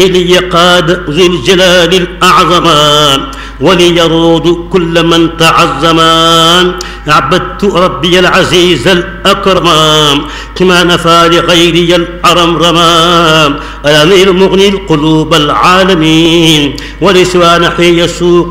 إلي قاد ذي الجلال الأعظم وليرود كل من تعظم. عبدت ربي العزيز الأكرم كما نفى لغيري الأرمرما. الأمير مغني القلوب العالمين ولسوى نحي يسوق